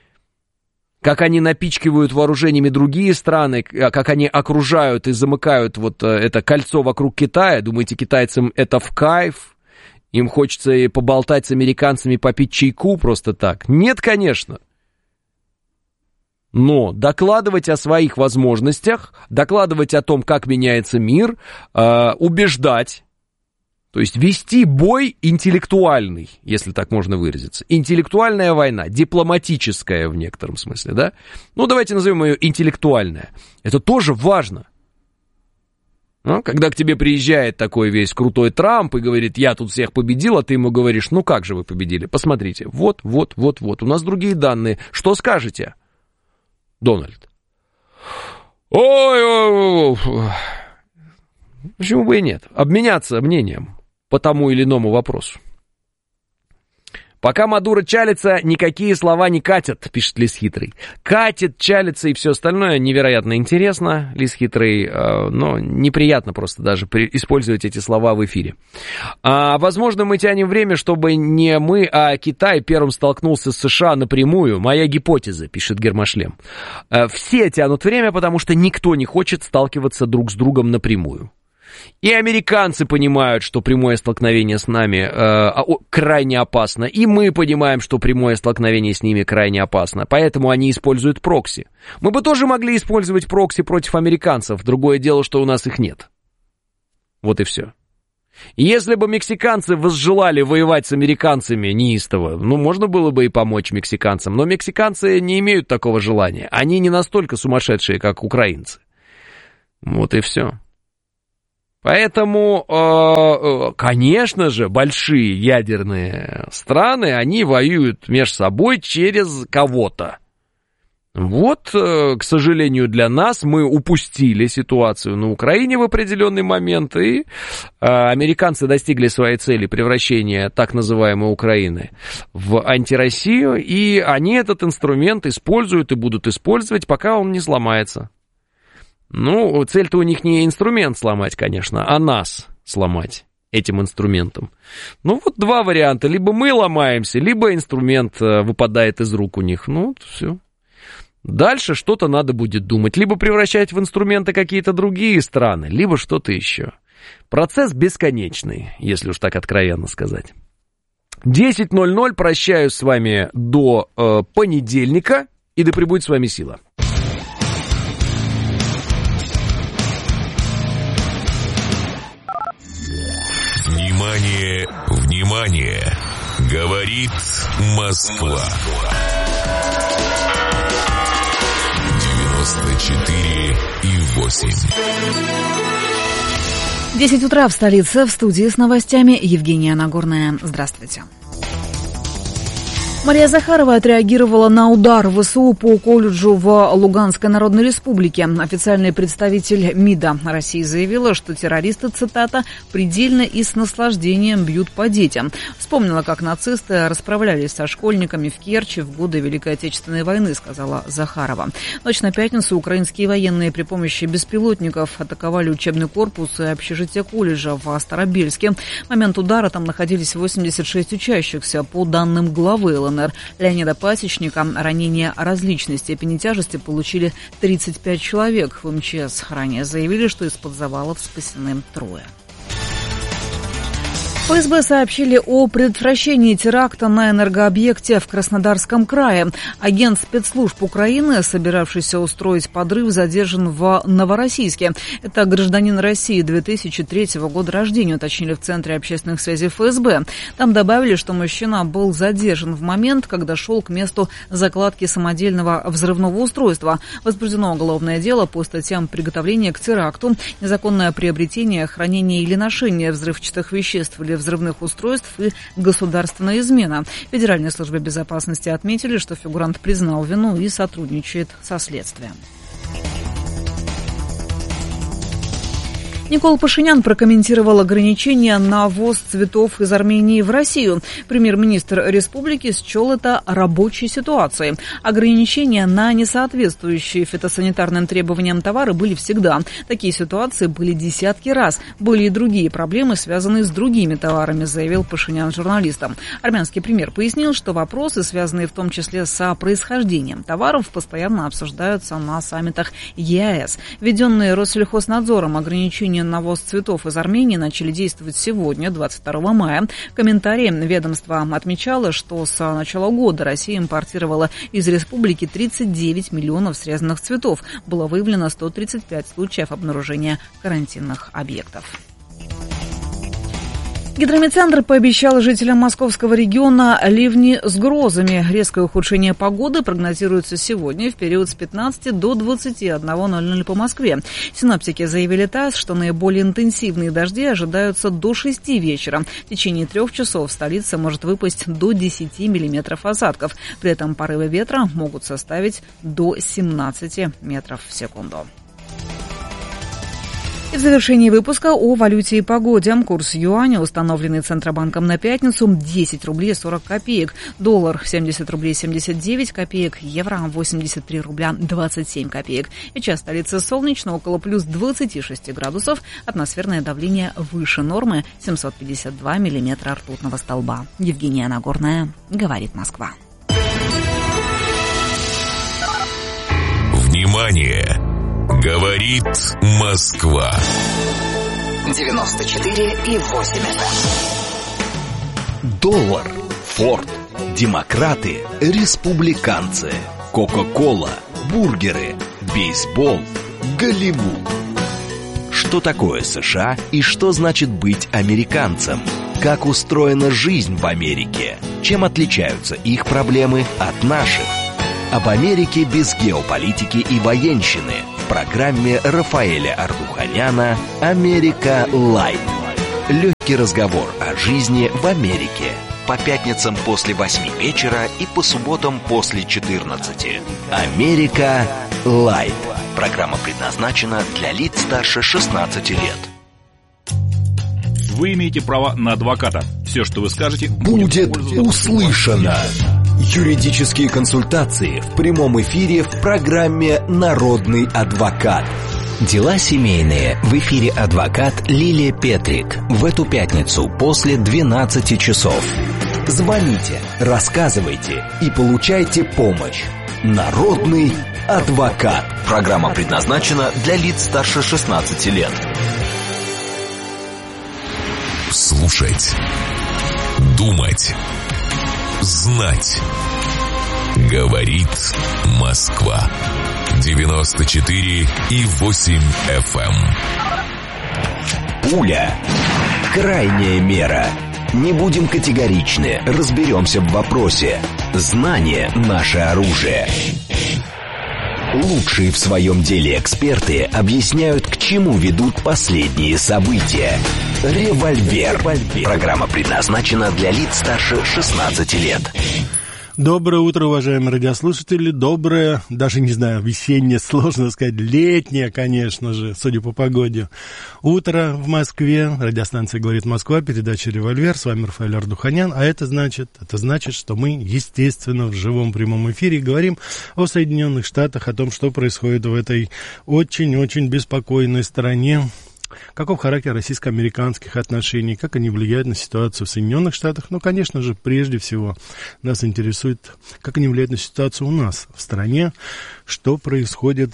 как они напичкивают вооружениями другие страны, как они окружают и замыкают вот э, это кольцо вокруг Китая. Думаете, китайцам это в кайф? Им хочется и поболтать с американцами, попить чайку просто так? Нет, конечно. Но докладывать о своих возможностях, докладывать о том, как меняется мир, э, убеждать, то есть вести бой интеллектуальный, если так можно выразиться. Интеллектуальная война, дипломатическая в некотором смысле, да? Ну, давайте назовем ее интеллектуальная. Это тоже важно. Ну, когда к тебе приезжает такой весь крутой Трамп и говорит, я тут всех победил, а ты ему говоришь, ну как же вы победили? Посмотрите, вот, вот, вот, вот, у нас другие данные. Что скажете, Дональд? Ой, ой, ой. Почему бы и нет? Обменяться мнением по тому или иному вопросу. Пока Мадуро чалится, никакие слова не катят, пишет Лис Хитрый. Катит, чалится и все остальное невероятно интересно, Лис Хитрый, но неприятно просто даже использовать эти слова в эфире. А, возможно, мы тянем время, чтобы не мы, а Китай первым столкнулся с США напрямую. Моя гипотеза, пишет Гермошлем. Все тянут время, потому что никто не хочет сталкиваться друг с другом напрямую. И американцы понимают, что прямое столкновение с нами э, крайне опасно, и мы понимаем, что прямое столкновение с ними крайне опасно, поэтому они используют прокси. Мы бы тоже могли использовать прокси против американцев, другое дело, что у нас их нет. Вот и все. Если бы мексиканцы возжелали воевать с американцами неистово, ну, можно было бы и помочь мексиканцам, но мексиканцы не имеют такого желания, они не настолько сумасшедшие, как украинцы. Вот и все. Поэтому, конечно же, большие ядерные страны, они воюют между собой через кого-то. Вот, к сожалению, для нас мы упустили ситуацию на Украине в определенный момент, и американцы достигли своей цели превращения так называемой Украины в антироссию, и они этот инструмент используют и будут использовать, пока он не сломается. Ну, цель-то у них не инструмент сломать, конечно, а нас сломать этим инструментом. Ну, вот два варианта. Либо мы ломаемся, либо инструмент выпадает из рук у них. Ну, вот все. Дальше что-то надо будет думать. Либо превращать в инструменты какие-то другие страны, либо что-то еще. Процесс бесконечный, если уж так откровенно сказать. десять ноль ноль. Прощаюсь с вами до э, понедельника. И да пребудет с вами сила. Внимание, внимание! Говорит Москва. девяносто четыре и восемь. десять утра в столице. В студии с новостями Евгения Нагорная. Здравствуйте. Мария Захарова отреагировала на удар ВСУ по колледжу в Луганской Народной Республике. Официальный представитель МИДа России заявила, что террористы, цитата, «предельно и с наслаждением бьют по детям». Вспомнила, как нацисты расправлялись со школьниками в Керчи в годы Великой Отечественной войны, сказала Захарова. В ночь на пятницу украинские военные при помощи беспилотников атаковали учебный корпус и общежитие колледжа в Старобельске. В момент удара там находились восемьдесят шесть учащихся. По данным главы ЛНР Леонида Пасечника, ранения различной степени тяжести получили тридцать пять человек. В МЧС ранее заявили, что из-под завалов спасены трое. ФСБ сообщили о предотвращении теракта на энергообъекте в Краснодарском крае. Агент спецслужб Украины, собиравшийся устроить подрыв, задержан в Новороссийске. Это гражданин России две тысячи третьего года рождения, уточнили в Центре общественных связей ФСБ. Там добавили, что мужчина был задержан в момент, когда шел к месту закладки самодельного взрывного устройства. Возбуждено уголовное дело по статьям приготовления к теракту, незаконное приобретение, хранение или ношение взрывчатых веществ или взрывных устройств и государственная измена. В Федеральной службе безопасности отметили, что фигурант признал вину и сотрудничает со следствием. Никол Пашинян прокомментировал ограничения на ввоз цветов из Армении в Россию. Премьер-министр республики счел это рабочей ситуацией. Ограничения на несоответствующие фитосанитарным требованиям товары были всегда. Такие ситуации были десятки раз. Были и другие проблемы, связанные с другими товарами, заявил Пашинян журналистам. Армянский премьер пояснил, что вопросы, связанные в том числе с происхождением товаров, постоянно обсуждаются на саммитах ЕАЭС. Введенные Россельхознадзором ограничения на ввоз цветов из Армении начали действовать сегодня, двадцать второго мая. В комментарии ведомство отмечало, что с начала года Россия импортировала из республики тридцать девять миллионов срезанных цветов. Было выявлено сто тридцать пять случаев обнаружения карантинных объектов. Гидрометцентр пообещал жителям московского региона ливни с грозами. Резкое ухудшение погоды прогнозируется сегодня в период с пятнадцати до двадцати одного ноль ноль по Москве. Синоптики заявили ТАСС, что наиболее интенсивные дожди ожидаются до шести вечера. В течение трех часов в столице может выпасть до десяти миллиметров осадков. При этом порывы ветра могут составить до семнадцати метров в секунду. И в завершении выпуска о валюте и погоде. Курс юаня, установленный Центробанком на пятницу, десять рублей сорок копеек. Доллар семьдесят рублей семьдесят девять копеек. Евро восемьдесят три рубля двадцать семь копеек. Сейчас столица солнечно, около плюс двадцати шести градусов. Атмосферное давление выше нормы, семьсот пятьдесят два миллиметра ртутного столба. Евгения Нагорная, говорит Москва. Внимание! Говорит Москва. девяносто четыре и восемь эф эм. Доллар, Форд, демократы, республиканцы, Кока-кола, бургеры, бейсбол, Голливуд. Что такое США и что значит быть американцем? Как устроена жизнь в Америке? Чем отличаются их проблемы от наших? Об Америке без геополитики и военщины в программе Рафаэля Ардуханяна «Америка Лайт». Легкий разговор о жизни в Америке. По пятницам после восьми вечера и по субботам после четырнадцати. «Америка Лайт». Программа предназначена для лиц старше шестнадцати лет. Вы имеете право на адвоката. Все, что вы скажете, будет услышано. Юридические консультации в прямом эфире в программе «Народный адвокат». Дела семейные. В эфире адвокат Лилия Петрик. В эту пятницу после двенадцати часов. Звоните, рассказывайте и получайте помощь. Народный адвокат. Программа предназначена для лиц старше шестнадцати лет. Слушать, думать, знать. Говорит Москва. девяносто четыре и восемь эф эм. Пуля. Крайняя мера. Не будем категоричны, разберемся в вопросе. Знание – наше оружие. Лучшие в своем деле эксперты объясняют, к чему ведут последние события. Револьвер. Программа предназначена для лиц старше шестнадцати лет. Доброе утро, уважаемые радиослушатели. Доброе, даже не знаю, весеннее, сложно сказать, летнее, конечно же, судя по погоде. Утро в Москве. Радиостанция «Говорит Москва», передача «Револьвер». С вами Рафаэль Ардуханян. А это значит, это значит, что мы, естественно, в живом прямом эфире говорим о Соединенных Штатах, о том, что происходит в этой очень-очень беспокойной стране. Каков характер российско-американских отношений, как они влияют на ситуацию в Соединенных Штатах. Ну, конечно же, прежде всего нас интересует, как они влияют на ситуацию у нас в стране, что происходит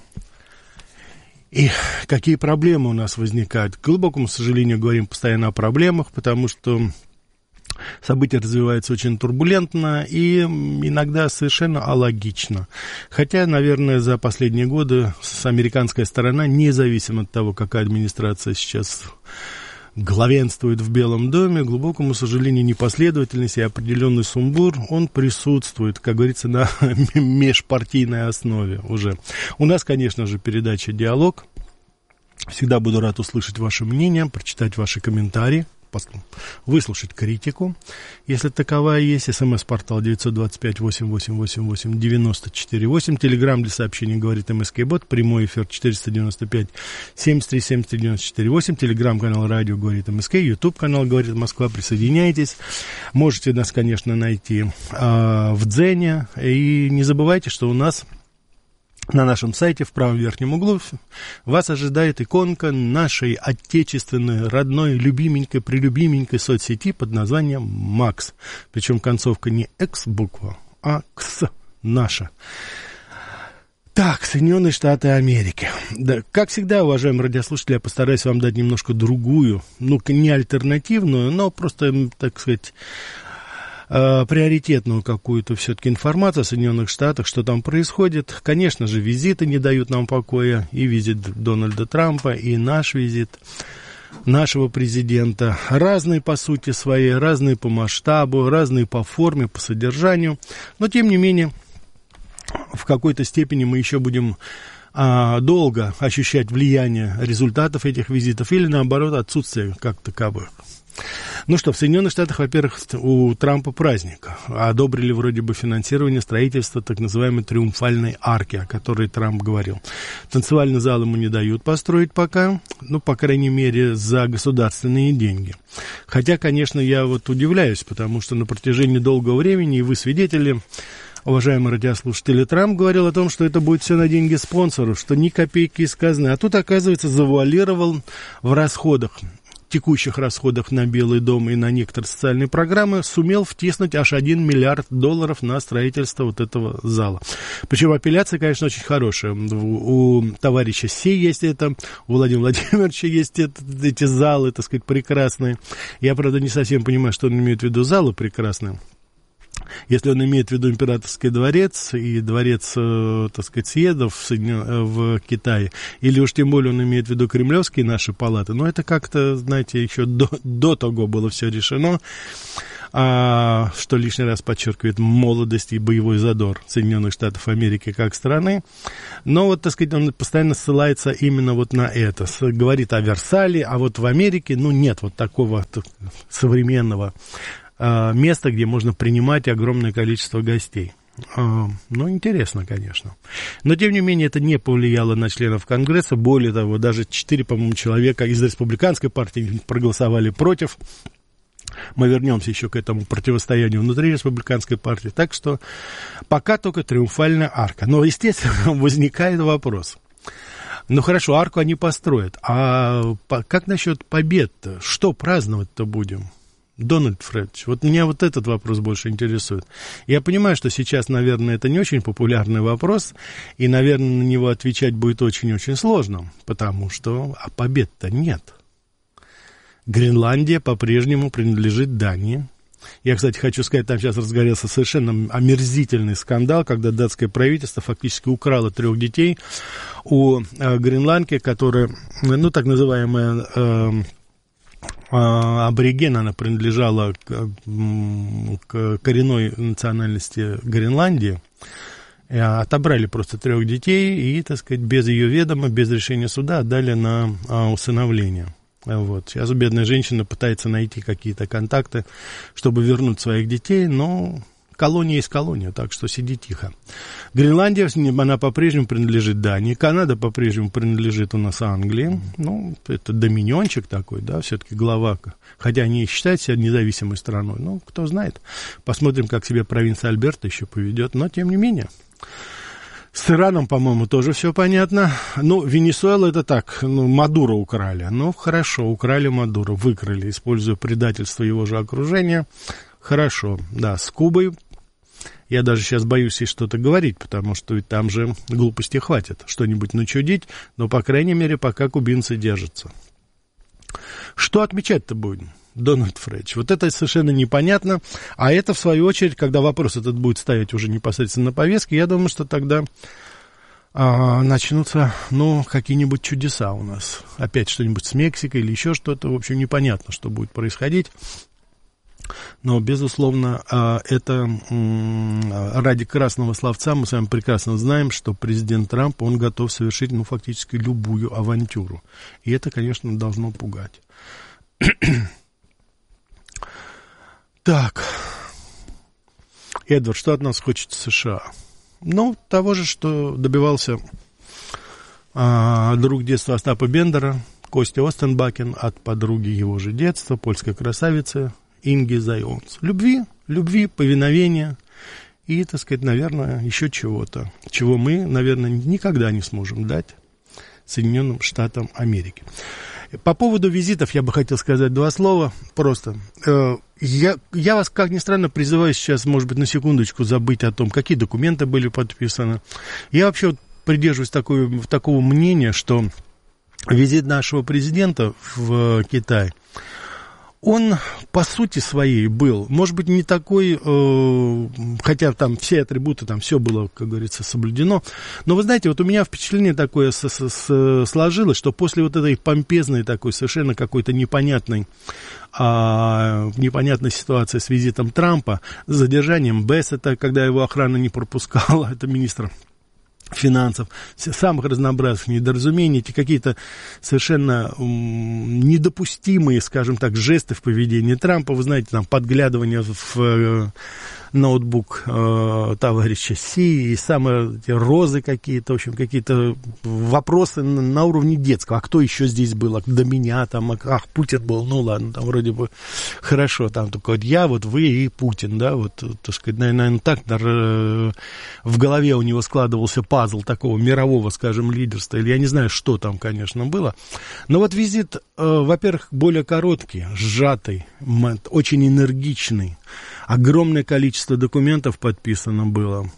и какие проблемы у нас возникают. К глубокому сожалению, говорим постоянно о проблемах, потому что события развиваются очень турбулентно и иногда совершенно алогично. Хотя, наверное, за последние годы американская сторона, независимо от того, какая администрация сейчас главенствует в Белом доме, к глубокому сожалению, непоследовательность и определенный сумбур, он присутствует, как говорится, на межпартийной основе уже. У нас, конечно же, передача «Диалог». Всегда буду рад услышать ваше мнение, прочитать ваши комментарии, выслушать критику, если таковая есть. СМС-портал девять два пять восемь восемь восемь восемь девять четыре восемь. Телеграм для сообщений «Говорит МСК-бот». Прямой эфир четыреста девяносто пять семьдесят три семьдесят три девяносто четыре восемь. Телеграм-канал «Радио Говорит МСК». Ютуб-канал «Говорит Москва». Присоединяйтесь. Можете нас, конечно, найти э, в Дзене. И не забывайте, что у нас на нашем сайте в правом верхнем углу вас ожидает иконка нашей отечественной, родной, любименькой, прелюбименькой соцсети под названием «Макс». Причем концовка не «X» буква, а «Кс» наша. Так, Соединенные Штаты Америки. Да, как всегда, уважаемые радиослушатели, я постараюсь вам дать немножко другую, ну, не альтернативную, но просто, так сказать, приоритетную какую-то все-таки информацию о Соединенных Штатах, что там происходит. Конечно же, визиты не дают нам покоя, и визит Дональда Трампа, и наш визит нашего президента. Разные по сути своей, разные по масштабу, разные по форме, по содержанию. Но, тем не менее, в какой-то степени мы еще будем а, долго ощущать влияние результатов этих визитов или, наоборот, отсутствие как таковых. Ну что, в Соединенных Штатах, во-первых, у Трампа праздник. Одобрили вроде бы финансирование строительства так называемой триумфальной арки, о которой Трамп говорил. Танцевальный зал ему не дают построить пока, ну, по крайней мере, за государственные деньги. Хотя, конечно, я вот удивляюсь, потому что на протяжении долгого времени, и вы свидетели, уважаемые радиослушатели, Трамп говорил о том, что это будет все на деньги спонсоров, что ни копейки из казны. А тут, оказывается, завуалировал в расходах текущих расходах на Белый дом и на некоторые социальные программы сумел втиснуть аж один миллиард долларов на строительство вот этого зала. Причем апелляция, конечно, очень хорошая. У, у товарища Си есть это, у Владимира Владимировича есть это, эти залы, так сказать, прекрасные. Я, правда, не совсем понимаю, что он имеет в виду залы прекрасные. Если он имеет в виду императорский дворец и дворец, э, так сказать, съездов в, Соединен... в Китае, или уж тем более он имеет в виду кремлевские наши палаты, но это как-то, знаете, еще до, до того было все решено, а, что лишний раз подчеркивает молодость и боевой задор Соединенных Штатов Америки как страны. Но вот, так сказать, он постоянно ссылается именно вот на это, говорит о Версале, а вот в Америке, ну, нет вот такого современного место, где можно принимать огромное количество гостей. Ну, интересно, конечно. Но, тем не менее, это не повлияло на членов Конгресса. Более того, даже четыре, по-моему, человека из республиканской партии проголосовали против. Мы вернемся еще к этому противостоянию внутри республиканской партии. Так что пока только триумфальная арка. Но, естественно, возникает вопрос. Ну, хорошо, арку они построят. А как насчет побед-то? Что праздновать-то будем? Дональд Фредович, вот меня вот этот вопрос больше интересует. Я понимаю, что сейчас, наверное, это не очень популярный вопрос, и, наверное, на него отвечать будет очень-очень сложно, потому что а побед-то нет. Гренландия по-прежнему принадлежит Дании. Я, кстати, хочу сказать, там сейчас разгорелся совершенно омерзительный скандал, когда датское правительство фактически украло трех детей у э, Гренландки, которая, ну, так называемая... Э, абориген, она принадлежала к, к коренной национальности Гренландии, отобрали просто трех детей и, так сказать, без ее ведома, без решения суда отдали на усыновление. Вот. Сейчас бедная женщина пытается найти какие-то контакты, чтобы вернуть своих детей, но колония есть колония, так что сиди тихо. Гренландия, она по-прежнему принадлежит Дании, Канада по-прежнему принадлежит у нас Англии, ну, это доминиончик такой, да, все-таки глава, хотя они и считают себя независимой страной, ну, кто знает, посмотрим, как себя провинция Альберта еще поведет, но тем не менее. С Ираном, по-моему, тоже все понятно. Ну, Венесуэла это так, ну, Мадуро украли, ну, хорошо, украли Мадуро, выкрали, используя предательство его же окружения, хорошо, да, с Кубой. Я даже сейчас боюсь ей что-то говорить, потому что ведь там же глупости хватит что-нибудь начудить, но, по крайней мере, пока кубинцы держатся. Что отмечать-то будем, Дональд Фредович? Вот это совершенно непонятно, а это, в свою очередь, когда вопрос этот будет ставить уже непосредственно на повестке, я думаю, что тогда а, начнутся, ну, какие-нибудь чудеса у нас. Опять что-нибудь с Мексикой или еще что-то, в общем, непонятно, что будет происходить. Но, безусловно, это ради красного словца мы с вами прекрасно знаем, что президент Трамп, он готов совершить, ну, фактически любую авантюру. И это, конечно, должно пугать. Так. Эдвард, что от нас хочет США? Ну, того же, что добивался а, друг детства Остапа Бендера, Костя Остенбакен, от подруги его же детства, польской красавицы Инги Зайонс. Любви, любви, повиновения и, так сказать, наверное, еще чего-то, чего мы, наверное, никогда не сможем дать Соединенным Штатам Америки. По поводу визитов я бы хотел сказать два слова просто. Я, я вас, как ни странно, призываю сейчас, может быть, на секундочку забыть о том, какие документы были подписаны. Я вообще вот придерживаюсь такой, такого мнения, что визит нашего президента в Китай, он, по сути своей, был, может быть, не такой, э, хотя там все атрибуты, там все было, как говорится, соблюдено, но, вы знаете, вот у меня впечатление такое с- с- сложилось, что после вот этой помпезной такой, совершенно какой-то непонятной, а, непонятной ситуации с визитом Трампа, с задержанием Бессета, когда его охрана не пропускала, это министр финансов, самых разнообразных недоразумений, эти какие-то совершенно м, недопустимые, скажем так, жесты в поведении Трампа, вы знаете, там, подглядывание в, ноутбук э, товарища Си, и самые эти розы какие-то, в общем, какие-то вопросы на, на уровне детского. А кто еще здесь был? А до меня там, ах, Путин был, ну ладно, там вроде бы хорошо, там только вот я, вот вы и Путин, да, вот, так сказать, наверное, так в голове у него складывался пазл такого мирового, скажем, лидерства, или я не знаю, что там, конечно, было. Но вот визит, э, во-первых, более короткий, сжатый, очень энергичный, огромное количество документов подписано было,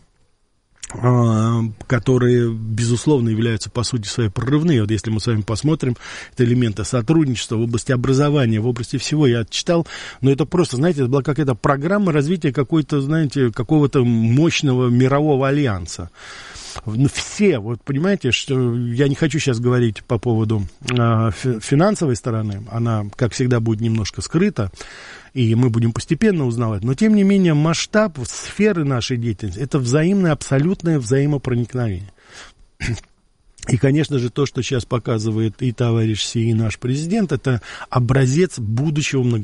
которые, безусловно, являются, по сути своей, прорывные. Вот если мы с вами посмотрим, это элементы сотрудничества в области образования, в области всего, я читал, но это просто, знаете, это была какая-то программа развития какой-то, знаете, какого-то мощного мирового альянса. Все, вот понимаете, что я не хочу сейчас говорить по поводу э, финансовой стороны, она, как всегда, будет немножко скрыта, и мы будем постепенно узнавать, но, тем не менее, масштаб сферы нашей деятельности – это взаимное, абсолютное взаимопроникновение. И, конечно же, то, что сейчас показывает и товарищ Си, и наш президент, это образец будущего многостороннего